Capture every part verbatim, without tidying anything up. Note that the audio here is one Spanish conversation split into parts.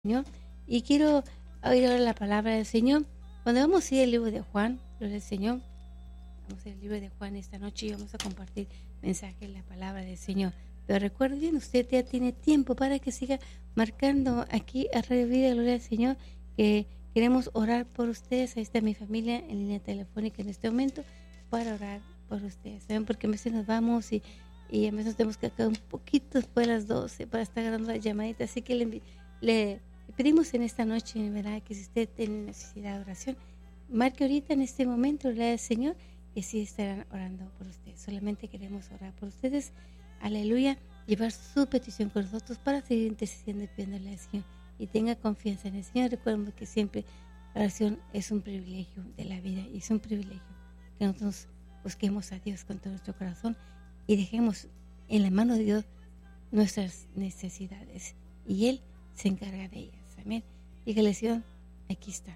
Señor. Y quiero oír ahora la palabra del Señor. Cuando vamos a ir al libro de Juan, gloria al Señor, vamos al libro de Juan esta noche y vamos a compartir mensaje de la palabra del Señor. Pero recuerden, usted ya tiene tiempo para que siga marcando aquí a Radio Vida, gloria al Señor, que queremos orar por ustedes. Ahí está mi familia en línea telefónica en este momento para orar por ustedes. ¿Saben? Porque a veces nos vamos y, y a veces tenemos que acá un poquito después de las doce para estar agarrando la llamadita. Así que le, le Le pedimos en esta noche, ¿verdad?, que si usted tiene necesidad de oración, marque ahorita en este momento, gloria al Señor, que sí estarán orando por usted. Solamente queremos orar por ustedes, aleluya, llevar su petición con nosotros para seguir intercediendo y pidiéndole al Señor. Y tenga confianza en el Señor. Recuerden que siempre la oración es un privilegio de la vida y es un privilegio que nosotros busquemos a Dios con todo nuestro corazón y dejemos en la mano de Dios nuestras necesidades y Él se encarga de ellas. Amén. Dígale, Señor, aquí está.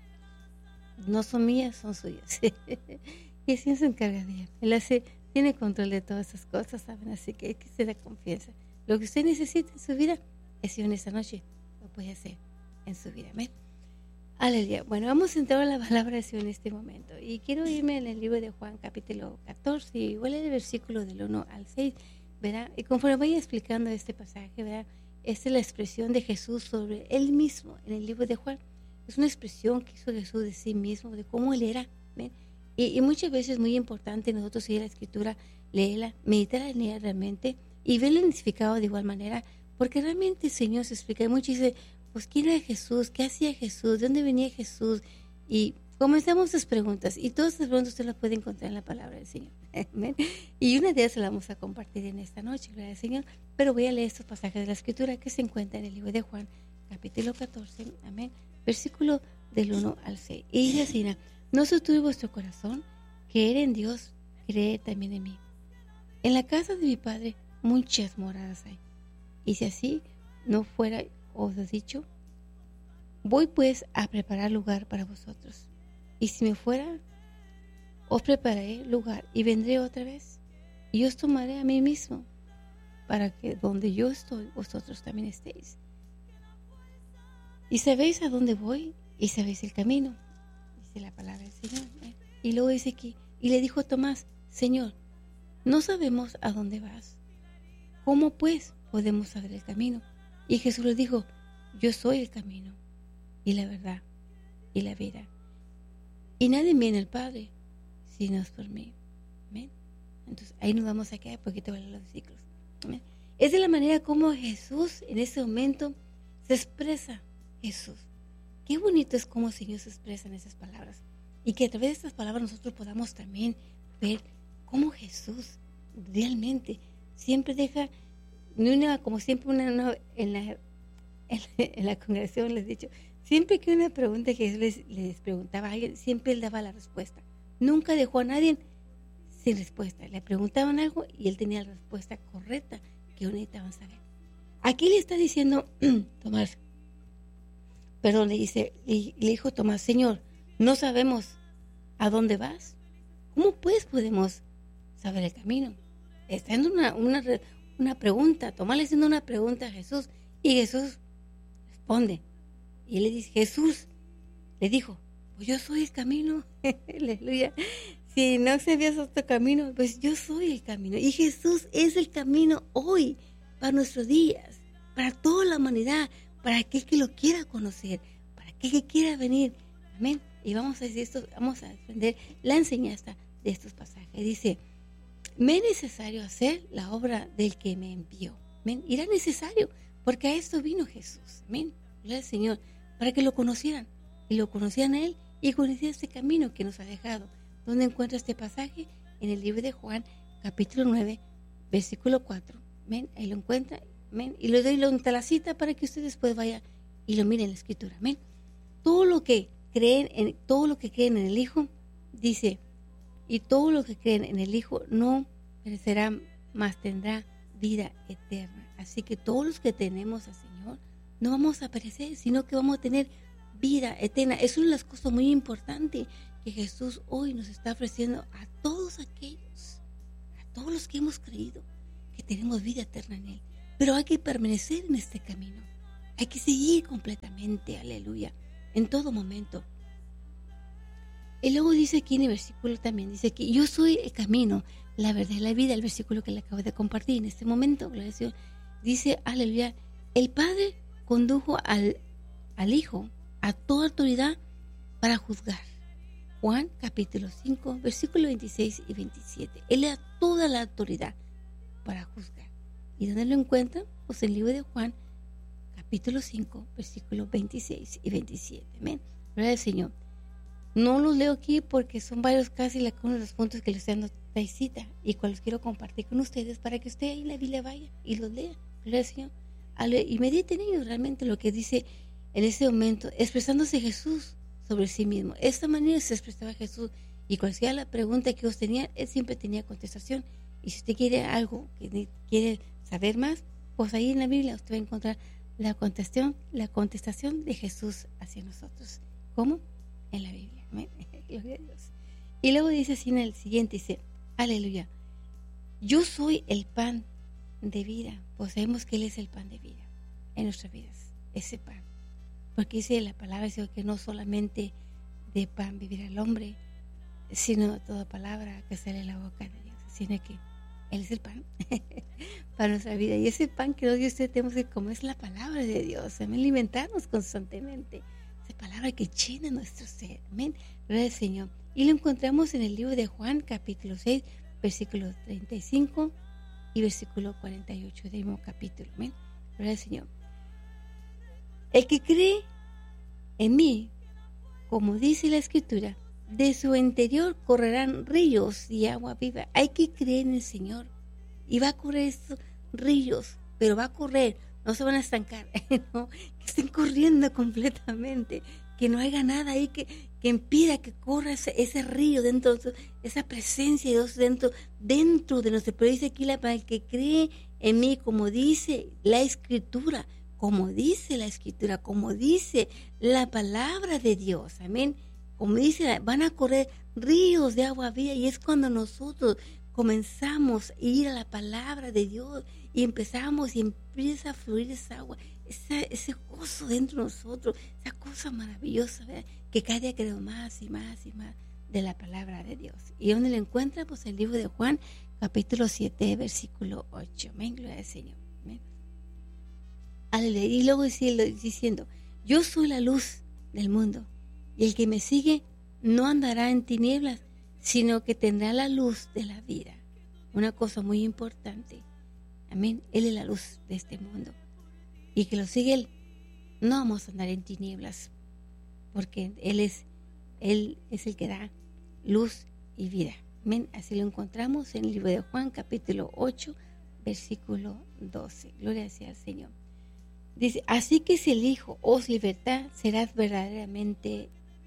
No son mías, son suyas. Y así se encarga de ella. Él hace, tiene control de todas esas cosas, ¿saben? Así que hay que se da confianza. Lo que usted necesita en su vida, el Señor esta noche lo puede hacer en su vida. Amén. Aleluya. Bueno, vamos a entrar a la palabra del Señor en este momento. Y quiero irme en el libro de Juan, capítulo catorce, y igual el versículo del uno al seis, ¿verdad? Y conforme vaya explicando este pasaje, ¿verdad?, esta es la expresión de Jesús sobre Él mismo en el libro de Juan. Es una expresión que hizo Jesús de sí mismo, de cómo Él era. Y, y muchas veces es muy importante nosotros ir a la Escritura, leerla, meditar en ella realmente y verla identificado de igual manera, porque realmente el Señor se explica mucho y dice, pues ¿quién era Jesús? ¿Qué hacía Jesús? ¿De dónde venía Jesús? Y comenzamos esas preguntas, y todas esas preguntas usted las puede encontrar en la palabra del Señor. Amén. Y una de ellas la vamos a compartir en esta noche, gloria al Señor. Pero voy a leer estos pasajes de la Escritura que se encuentran en el libro de Juan, capítulo catorce, amén, versículo del uno al seis. Y dice así, no se turbe vuestro corazón, creer en Dios, creer también en mí. En la casa de mi Padre muchas moradas hay. Y si así no fuera, os he dicho, voy pues a preparar lugar para vosotros. Y si me fuera, os prepararé lugar y vendré otra vez. Y os tomaré a mí mismo, para que donde yo estoy, vosotros también estéis. Y sabéis a dónde voy, y sabéis el camino, dice la palabra del Señor. ¿eh? Y luego dice aquí, y le dijo Tomás, Señor, no sabemos a dónde vas. ¿Cómo pues podemos saber el camino? Y Jesús le dijo, yo soy el camino, y la verdad, y la vida. Y nadie viene al Padre, si no es por mí. ¿Amén? Entonces, ahí nos vamos a quedar porque te van los versículos. Es de la manera como Jesús en ese momento se expresa. Jesús, qué bonito es cómo el Señor se expresa en esas palabras, y que a través de estas palabras nosotros podamos también ver cómo Jesús realmente siempre deja una, como siempre una, una en, la, en, la, en la congregación les he dicho, siempre que una pregunta que Jesús les, les preguntaba a alguien, siempre él daba la respuesta, nunca dejó a nadie sin respuesta. Le preguntaban algo y él tenía la respuesta correcta que necesitaban saber. Aquí le está diciendo Tomás, perdón, le dice, le, le dijo Tomás, Señor, no sabemos a dónde vas. ¿Cómo pues podemos saber el camino? Está haciendo una, una, una pregunta, Tomás le está haciendo una pregunta a Jesús, y Jesús responde. Y él le dice, Jesús le dijo, pues yo soy el camino. Aleluya. Si no sabías otro camino, pues yo soy el camino. Y Jesús es el camino hoy, para nuestros días, para toda la humanidad, para aquel que lo quiera conocer, para aquel que quiera venir. Amén. Y vamos a decir esto, vamos a aprender la enseñanza de estos pasajes. Dice, me es necesario hacer la obra del que me envió. Amén. Y era necesario, porque a esto vino Jesús. Amén. Gloria al Señor, para que lo conocieran. Y lo conocieran a Él y conocieran este camino que nos ha dejado. ¿Dónde encuentra este pasaje? En el libro de Juan, capítulo nueve, versículo cuatro. Amén. Ahí lo encuentra. Amén. Y le doy la cita para que ustedes después vayan y lo miren en la Escritura. Amén. Todo lo que creen en, todo lo que creen en el Hijo, dice, y todo lo que creen en el Hijo no perecerá, mas tendrá vida eterna. Así que todos los que tenemos al Señor no vamos a perecer, sino que vamos a tener vida eterna. Es una de las cosas muy importantes que Jesús hoy nos está ofreciendo a todos aquellos, a todos los que hemos creído que tenemos vida eterna en Él. Pero hay que permanecer en este camino. Hay que seguir completamente, aleluya, en todo momento. Y luego dice aquí en el versículo también, dice que yo soy el camino, la verdad y la vida, el versículo que le acabo de compartir en este momento, gloria al Señor. Dice, aleluya, el Padre condujo al, al Hijo a toda autoridad para juzgar. Juan capítulo cinco, versículos veintiséis y veintisiete. Él le da toda la autoridad para juzgar. ¿Y dónde lo encuentran? Pues en el libro de Juan capítulo cinco, versículos veintiséis y veintisiete. Amén. Gloria al Señor. No los leo aquí porque son varios casi uno de los puntos que les estoy dando cita y cuales quiero compartir con ustedes para que usted ahí en la Biblia vaya y los lea. Gloria al Señor. Y mediten en ellos realmente lo que dice en ese momento, expresándose Jesús sobre sí mismo. De esta manera se expresaba Jesús y cuando sea la pregunta que ellos tenían, él siempre tenía contestación. Y si usted quiere algo, que quiere saber más, pues ahí en la Biblia usted va a encontrar la contestación, la contestación de Jesús hacia nosotros. ¿Cómo? En la Biblia. Amén. Gloria a Dios. Y luego dice así en el siguiente, dice, aleluya, yo soy el pan de vida. Pues sabemos que Él es el pan de vida en nuestras vidas, ese pan. Porque dice la palabra, dice que no solamente de pan vivirá el hombre, sino toda palabra que sale de la boca de Dios, sino que Él es el pan para nuestra vida. Y ese pan que hoy usted tenemos que comer es la palabra de Dios. Amén, alimentarnos constantemente. Esa palabra que llena nuestro ser. Amén. Gloria al Señor. Y lo encontramos en el libro de Juan, capítulo seis, versículo treinta y cinco y versículo cuarenta y ocho del mismo capítulo. Amén. Gloria al Señor. El que cree en mí, como dice la Escritura, de su interior correrán ríos de agua viva. Hay que creer en el Señor. Y va a correr estos ríos, pero va a correr, no se van a estancar, no, que estén corriendo completamente, que no haya nada ahí que, que impida que corra ese, ese río dentro, esa presencia de Dios dentro, dentro de nosotros. Pero dice aquí, la, para el que cree en mí, como dice la Escritura, como dice la Escritura, como dice la palabra de Dios, amén. Como dice, van a correr ríos de agua viva y es cuando nosotros comenzamos a ir a la palabra de Dios y empezamos y empieza a fluir esa agua, esa, ese gozo dentro de nosotros, esa cosa maravillosa, ¿verdad? Que cada día queremos más y más y más de la palabra de Dios. ¿Y dónde lo encuentra? Pues el libro de Juan, capítulo siete, versículo ocho. Amén, gloria al Señor. Amén. Aleluya. Y luego diciendo, yo soy la luz del mundo. Y el que me sigue no andará en tinieblas, sino que tendrá la luz de la vida. Una cosa muy importante. Amén. Él es la luz de este mundo. Y que lo sigue Él, no vamos a andar en tinieblas, porque Él es, Él es el que da luz y vida. Amén. Así lo encontramos en el libro de Juan, capítulo ocho, versículo doce. Gloria sea al Señor. Dice, así que si el Hijo os libertad, serás verdaderamente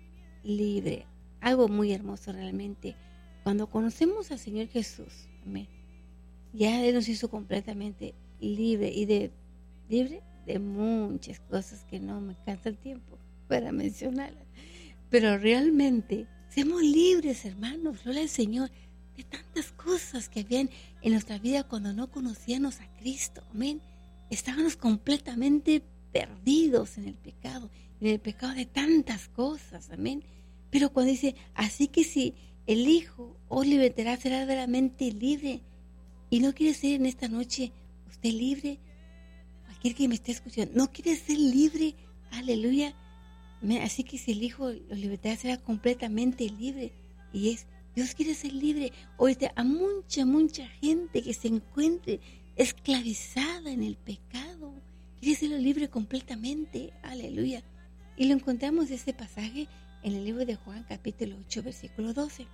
libre. Algo muy hermoso realmente. Cuando conocemos al Señor Jesús, amén, ya Él nos hizo completamente libre y de libre de muchas cosas que no me alcanza el tiempo para mencionarlas. Pero realmente seamos libres, hermanos, gloria al Señor, de tantas cosas que habían en nuestra vida cuando no conocíamos a Cristo, amén. Estábamos completamente perdidos en el pecado, en el pecado de tantas cosas, amén. Pero cuando dice, así que si el Hijo os libertará, será verdaderamente libre. Y no quiere ser en esta noche usted libre, cualquier que me esté escuchando, no quiere ser libre, aleluya. Así que si el Hijo los libertará, será completamente libre. Y es, Dios quiere ser libre. Ahorita a mucha, mucha gente que se encuentre esclavizada en el pecado, quiere ser libre completamente, aleluya. Y lo encontramos en este pasaje en el libro de Juan, capítulo ocho, versículo doce.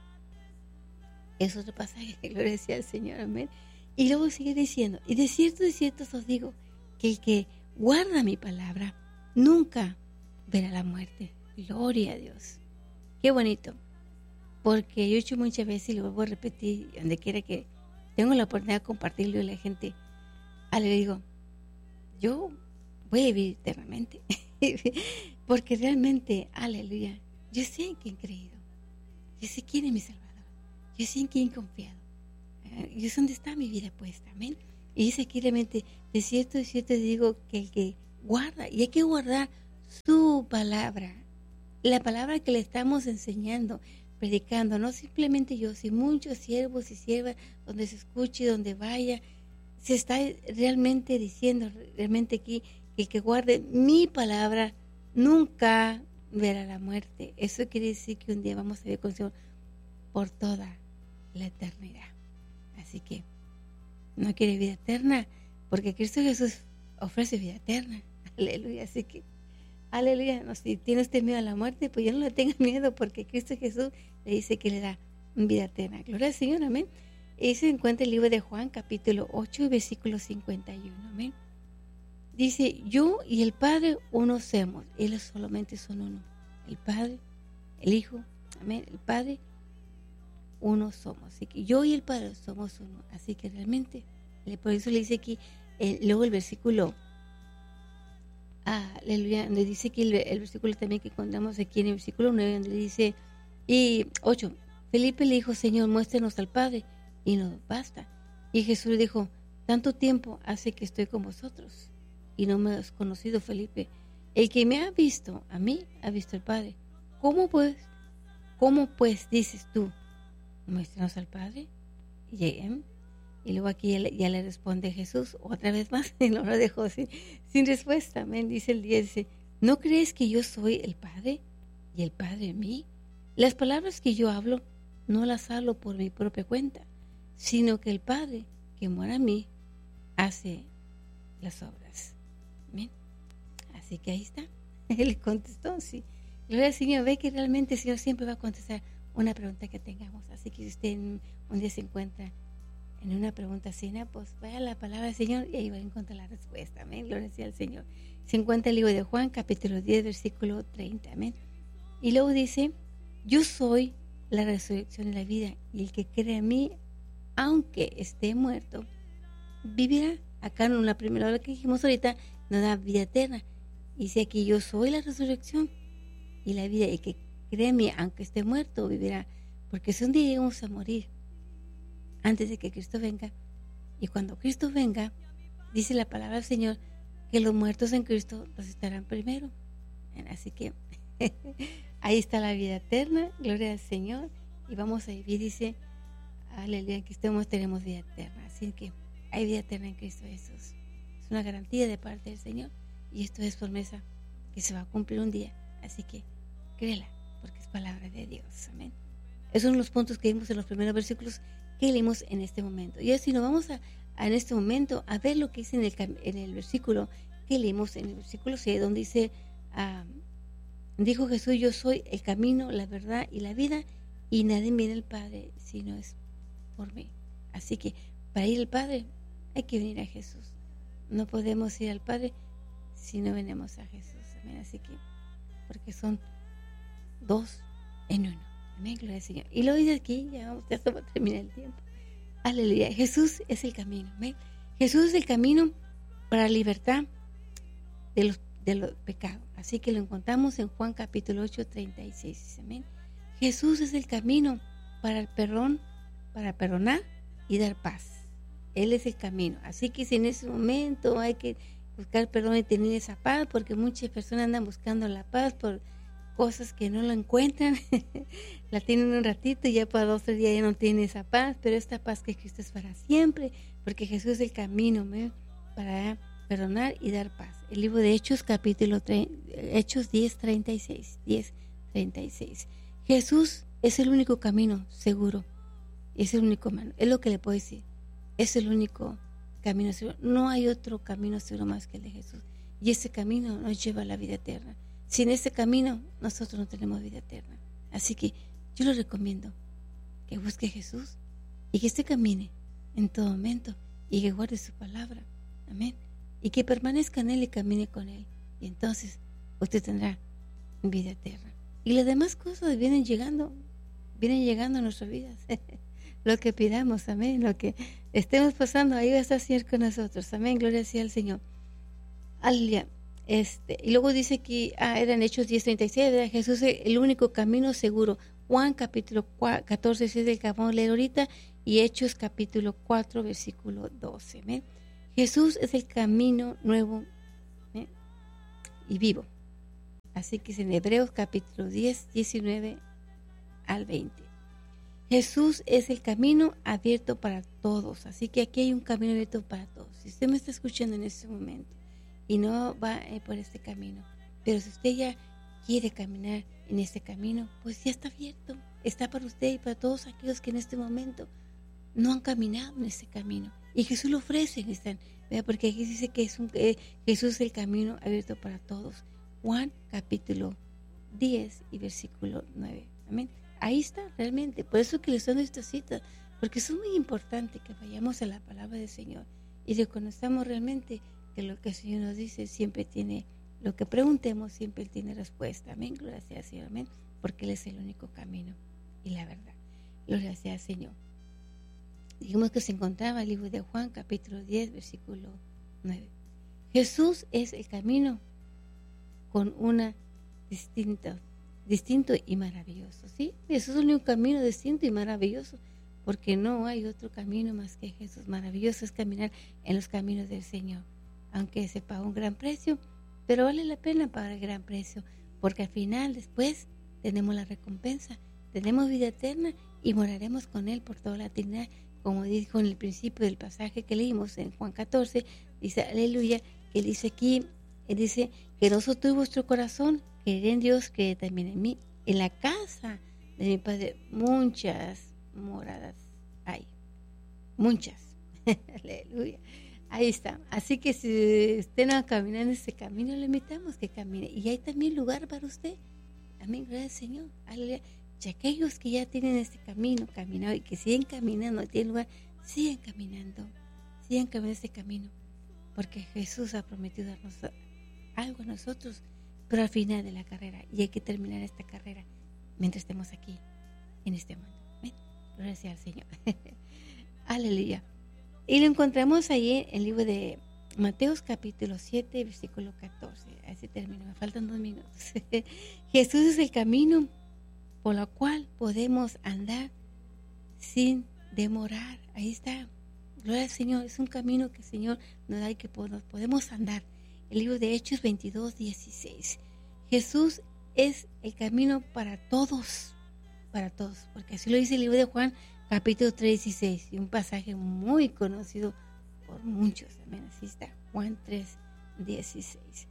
Es otro pasaje, gloria sea al Señor, amén. Y luego sigue diciendo, y de cierto, de cierto os digo, que el que guarda mi palabra, nunca verá la muerte. Gloria a Dios. Qué bonito. Porque yo he hecho muchas veces, y lo vuelvo a repetir, donde quiera que tengo la oportunidad de compartirlo y la gente, le digo, yo voy a vivir eternamente. Porque realmente, aleluya, yo sé en quién he creído. Yo sé quién es mi Salvador. Yo sé en quién he confiado. Yo sé dónde está mi vida puesta. Amén. Y dice aquí realmente, de cierto, de cierto digo que el que guarda, y hay que guardar su palabra, la palabra que le estamos enseñando, predicando, no simplemente yo, si muchos siervos y siervas, donde se escuche, donde vaya, se está realmente diciendo, realmente aquí, que el que guarde mi palabra nunca verá la muerte. Eso quiere decir que un día vamos a vivir con el Señor por toda la eternidad. Así que no quiere vida eterna, porque Cristo Jesús ofrece vida eterna. Aleluya. Así que, aleluya. No, si tiene usted miedo a la muerte, pues ya no le tenga miedo, porque Cristo Jesús le dice que le da vida eterna. Gloria al Señor, amén. Y se encuentra el libro de Juan, capítulo ocho, versículo cincuenta y uno, amén. Dice, yo y el Padre uno somos. Ellos solamente son uno. El Padre, el Hijo, amén. El Padre, uno somos. Así que yo y el Padre somos uno. Así que realmente, por eso le dice aquí, eh, luego el versículo, ah, aleluya, donde dice que el, el versículo también que encontramos aquí en el versículo nueve, donde dice, y ocho, Felipe le dijo, Señor, muéstranos al Padre, y nos basta. Y Jesús le dijo, tanto tiempo hace que estoy con vosotros, y no me has conocido, Felipe. El que me ha visto a mí, ha visto al Padre. ¿Cómo pues, cómo pues dices tú, muéstranos al Padre? Y, ¿eh? y luego aquí ya, ya le responde Jesús, otra vez más, y no lo dejó sin, sin respuesta. Amén. Dice el diez, dice, ¿no crees que yo soy el Padre, y el Padre en mí? Las palabras que yo hablo, no las hablo por mi propia cuenta, sino que el Padre que mora en mí, hace las obras. Amén. Así que ahí está. Él le contestó, sí. Gloria al Señor. Ve que realmente el Señor siempre va a contestar una pregunta que tengamos. Así que si usted un día se encuentra en una pregunta así, pues vaya a la palabra del Señor y ahí va a encontrar la respuesta. Amén. Gloria al Señor. Se encuentra el libro de Juan, capítulo diez, versículo treinta. Amén. Y luego dice, yo soy la resurrección y la vida, y el que cree en mí, aunque esté muerto, vivirá. Acá en la primera hora que dijimos ahorita, nos da vida eterna. Y dice aquí, yo soy la resurrección y la vida, y el que cree en mí, aunque esté muerto, vivirá. Porque si un día llegamos a morir, antes de que Cristo venga, y cuando Cristo venga, dice la palabra del Señor, que los muertos en Cristo resucitarán primero. Así que ahí está la vida eterna, gloria al Señor, y vamos a vivir, dice, aleluya, que estemos, tenemos vida eterna. Así que hay vida eterna en Cristo Jesús. Es una garantía de parte del Señor, y esto es promesa que se va a cumplir un día. Así que créela, porque es palabra de Dios. Amén. Esos son los puntos que vimos en los primeros versículos que leímos en este momento. Y así nos vamos a, a en este momento a ver lo que dice en el, en el versículo que leímos en el versículo seis, donde dice, uh, dijo Jesús, yo soy el camino, la verdad y la vida, y nadie viene al Padre si no es por mí. Así que para ir al Padre hay que venir a Jesús. No podemos ir al Padre si no venimos a Jesús. Amén. Así que, porque son dos en uno. Amén, gloria al Señor. Y lo dice aquí, ya vamos, ya se va a terminar el tiempo. Aleluya. Jesús es el camino. Amén. Jesús es el camino para la libertad de los, de los pecados. Así que lo encontramos en Juan capítulo ocho, treinta y seis. Amén. Jesús es el camino para el perdón, para perdonar y dar paz. Él es el camino. Así que si en ese momento hay que buscar perdón y tener esa paz, porque muchas personas andan buscando la paz por cosas que no lo encuentran, la tienen un ratito y ya para dos o tres días ya no tienen esa paz, pero esta paz que Cristo es para siempre, porque Jesús es el camino, ¿me? Para perdonar y dar paz. El libro de Hechos, capítulo tre- Hechos diez, treinta y seis, diez, treinta y seis. Jesús es el único camino seguro, es el único camino, es lo que le puedo decir, es el único camino seguro. No hay otro camino seguro más que el de Jesús, y ese camino nos lleva a la vida eterna. Sin ese camino nosotros no tenemos vida eterna. Así que yo le recomiendo que busque a Jesús y que usted camine en todo momento y que guarde su palabra. Amén. Y que permanezca en Él y camine con Él. Y entonces usted tendrá vida eterna. Y las demás cosas vienen llegando, vienen llegando a nuestras vidas. Lo que pidamos, amén. Lo que estemos pasando, ahí va a estar el Señor con nosotros. Amén. Gloria sea al Señor. Aleluya. Este, y luego dice que ah, eran Hechos diez, treinta y seis, ¿verdad? Jesús es el único camino seguro. Juan capítulo catorce, seis del que vamos a leer ahorita, y Hechos capítulo cuatro, versículo doce. ¿eh? Jesús es el camino nuevo, ¿eh? y vivo. Así que es en Hebreos capítulo diez, diecinueve al veinte. Jesús es el camino abierto para todos. Así que aquí hay un camino abierto para todos. Si usted me está escuchando en este momento y no va eh, por este camino, pero si usted ya quiere caminar en este camino, pues ya está abierto. Está para usted y para todos aquellos que en este momento no han caminado en este camino. Y Jesús lo ofrece, están, porque aquí dice que es un, eh, Jesús es el camino abierto para todos. Juan capítulo diez y versículo nueve. Amén. Ahí está realmente. Por eso que les doy esta cita, porque es muy importante que vayamos a la palabra del Señor y reconozcamos realmente que lo que el Señor nos dice siempre tiene, lo que preguntemos siempre Él tiene respuesta. Amén. Gloria sea al Señor. Amén. Porque Él es el único camino y la verdad. Gloria sea al Señor. Dijimos que se encontraba el libro de Juan, capítulo diez, versículo nueve. Jesús es el camino con una distinta, distinto y maravilloso, ¿sí? Jesús es el único camino distinto y maravilloso, porque no hay otro camino más que Jesús. Maravilloso es caminar en los caminos del Señor, aunque se paga un gran precio, pero vale la pena pagar el gran precio, porque al final, después, tenemos la recompensa, tenemos vida eterna y moraremos con Él por toda la eternidad. Como dijo en el principio del pasaje que leímos en Juan catorce, dice, aleluya, que dice aquí, él dice, que nosotros vuestro corazón, creed en Dios, creed también en mí. En la casa de mi Padre muchas moradas hay, muchas, aleluya, ahí está. Así que si usted no camina en este camino, le invitamos que camine, y hay también lugar para usted. Amén, gracias Señor, aleluya. Y aquellos que ya tienen este camino caminado y que siguen caminando, tienen lugar, sigan caminando, sigan caminando este camino, porque Jesús ha prometido darnos algo a nosotros, pero al final de la carrera, y hay que terminar esta carrera mientras estemos aquí, en este mundo. ¿Ven? Gloria sea al Señor. Aleluya. Y lo encontramos ahí en el libro de Mateos capítulo siete, versículo catorce. Así termino, me faltan dos minutos. Jesús es el camino por la cual podemos andar sin demorar. Ahí está. Gloria al Señor. Es un camino que el Señor nos da y que nos podemos andar. El libro de Hechos veintidós, dieciséis. Jesús es el camino para todos. Para todos. Porque así lo dice el libro de Juan, capítulo tres, dieciséis. Y un pasaje muy conocido por muchos. Amén. Así está. Juan tres, dieciséis.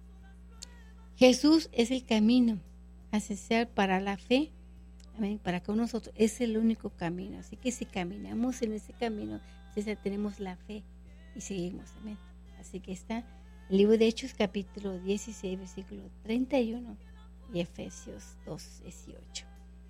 Jesús es el camino esencial para la fe, amén, para que nosotros es el único camino. Así que si caminamos en ese camino, entonces tenemos la fe y seguimos, amén. Así que está el libro de Hechos capítulo dieciséis, versículo treinta y uno, y Efesios dos, dieciocho.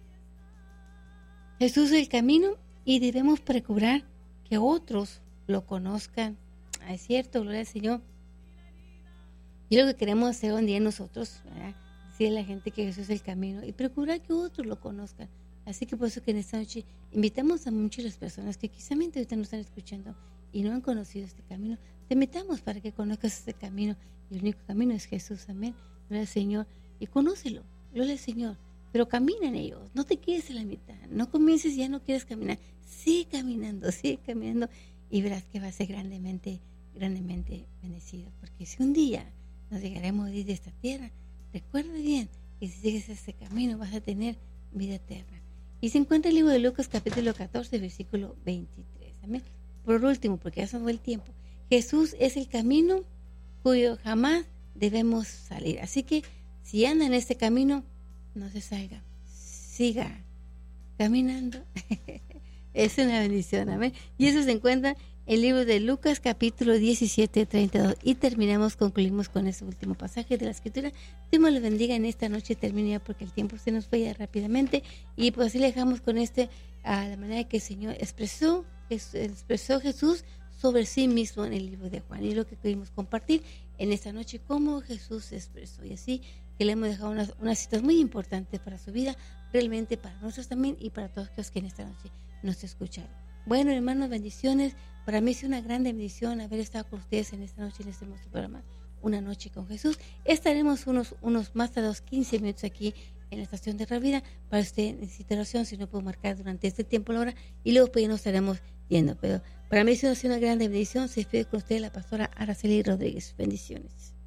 Jesús es el camino y debemos procurar que otros lo conozcan. Ah, es cierto, gloria al Señor. Y lo que queremos hacer un día nosotros, ¿verdad? Decirle a la gente que Jesús es el camino y procurar que otros lo conozcan. Así que por eso que en esta noche invitamos a muchas personas que quizá ahorita nos están escuchando y no han conocido este camino. Te invitamos para que conozcas este camino, y el único camino es Jesús, amén. Gloria al Señor, y conócelo, gloria al Señor, pero camina en ellos, no te quedes en la mitad, no comiences y ya no quieres caminar, sigue caminando, sigue caminando y verás que va a ser grandemente, grandemente bendecido, porque si un día nos llegaremos a ir de esta tierra, recuerda bien que si sigues este camino vas a tener vida eterna. Y se encuentra el libro de Lucas capítulo catorce, versículo veintitrés. Amén. Por último, porque ya se fue el tiempo, Jesús es el camino cuyo jamás debemos salir. Así que si anda en este camino, no se salga, siga caminando. Es una bendición, amén. Y eso se encuentra en el libro de Lucas capítulo diecisiete, treinta y dos. Y terminamos, concluimos con ese último pasaje de la escritura. Dios le bendiga en esta noche, termina ya porque el tiempo se nos fue ya rápidamente. Y pues así le dejamos con este, a la manera que el Señor expresó, expresó Jesús sobre sí mismo en el libro de Juan. Y lo que queremos compartir en esta noche, cómo Jesús se expresó. Y así que le hemos dejado unas, unas citas muy importantes para su vida, realmente para nosotros también y para todos los que en esta noche nos escucharon. Bueno, hermanos, bendiciones. Para mí es una gran bendición haber estado con ustedes en esta noche, en este hermoso programa, Una Noche con Jesús. Estaremos unos, unos más tarde, quince minutos aquí en la estación de Radio Vida. Para usted necesita oración, si no puedo marcar durante este tiempo la hora, y luego pues ya nos estaremos yendo. Pero para mí es una, una gran bendición. Se despide con usted la pastora Araceli Rodríguez. Bendiciones.